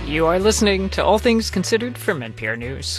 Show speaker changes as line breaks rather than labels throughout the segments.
You are listening to All Things Considered from NPR News.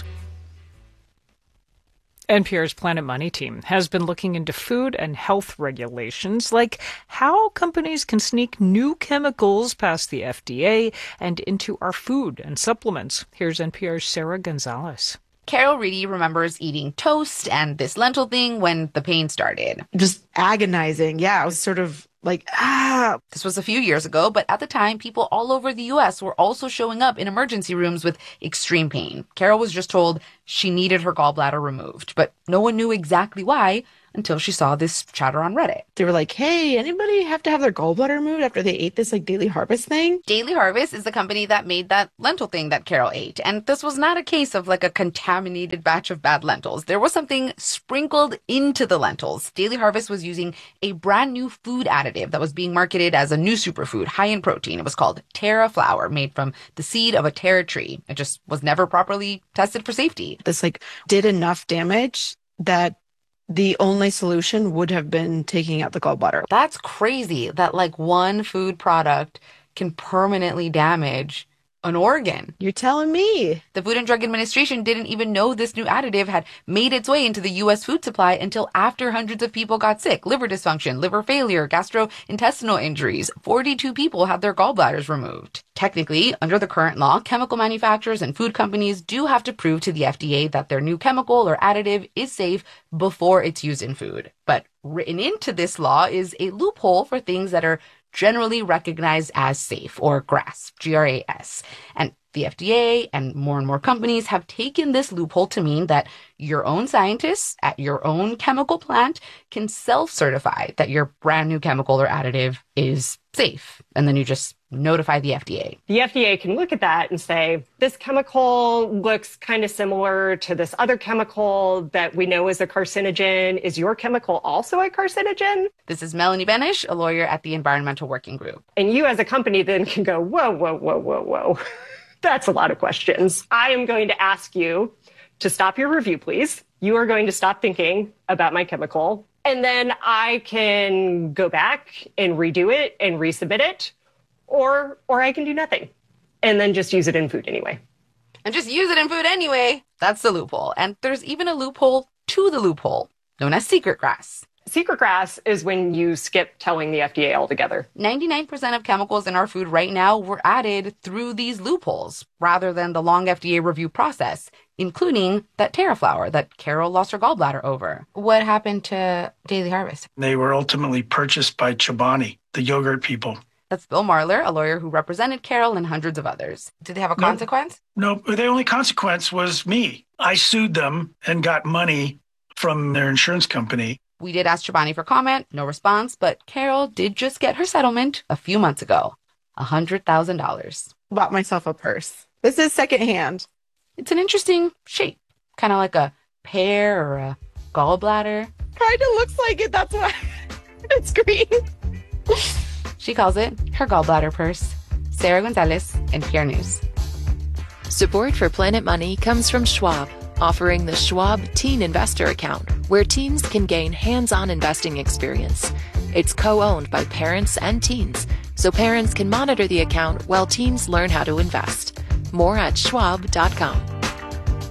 NPR's Planet Money team has been looking into food and health regulations, like how companies can sneak new chemicals past the FDA and into our food and supplements. Here's NPR's Sarah Gonzalez.
Carol Reedy remembers eating toast and this lentil thing when the pain started.
Just agonizing. Yeah, I was sort of like,
This was a few years ago, but at the time, people all over the U.S. were also showing up in emergency rooms with extreme pain. Carol was just told she needed her gallbladder removed, but no one knew exactly why until she saw this chatter on Reddit.
They were like, hey, anybody have to have their gallbladder removed after they ate this Daily Harvest thing?
Daily Harvest is the company that made that lentil thing that Carol ate. And this was not a case of a contaminated batch of bad lentils. There was something sprinkled into the lentils. Daily Harvest was using a brand new food additive that was being marketed as a new superfood, high in protein. It was called Terra flour, made from the seed of a Terra tree. It just was never properly tested for safety.
This did enough damage that the only solution would have been taking out the gallbladder.
That's crazy that one food product can permanently damage an organ.
You're telling me.
The Food and Drug Administration didn't even know this new additive had made its way into the U.S. food supply until after hundreds of people got sick. Liver dysfunction, liver failure, gastrointestinal injuries. 42 people had their gallbladders removed. Technically, under the current law, chemical manufacturers and food companies do have to prove to the FDA that their new chemical or additive is safe before it's used in food. But written into this law is a loophole for things that are generally recognized as safe, or GRAS, G-R-A-S. And the FDA and more companies have taken this loophole to mean that your own scientists at your own chemical plant can self-certify that your brand new chemical or additive is safe. And then you just notify the FDA.
The FDA can look at that and say, this chemical looks kind of similar to this other chemical that we know is a carcinogen. Is your chemical also a carcinogen?
This is Melanie Benish, a lawyer at the Environmental Working Group.
And you as a company then can go, whoa. That's a lot of questions. I am going to ask you to stop your review, please. You are going to stop thinking about my chemical. And then I can go back and redo it and resubmit it. Or I can do nothing and then just use it in food anyway.
And just use it in food anyway. That's the loophole. And there's even a loophole to the loophole, known as secret GRAS.
Secret GRAS is when you skip telling the FDA altogether.
99% of chemicals in our food right now were added through these loopholes rather than the long FDA review process, including that Terra flour that Carol lost her gallbladder over. What happened to Daily Harvest?
They were ultimately purchased by Chobani, the yogurt people.
That's Bill Marler, a lawyer who represented Carol and hundreds of others. Did they have a consequence?
No, the only consequence was me. I sued them and got money from their insurance company.
We did ask Chobani for comment, no response, but Carol did just get her settlement a few months ago, $100,000.
Bought myself a purse. This is secondhand.
It's an interesting shape, kind of like a pear or a gallbladder.
Kind of looks like it, that's why it's green.
She calls it her gallbladder purse. Sarah Gonzalez, NPR News.
Support for Planet Money comes from Schwab, offering the Schwab Teen Investor Account, where teens can gain hands-on investing experience. It's co-owned by parents and teens, so parents can monitor the account while teens learn how to invest. More at schwab.com.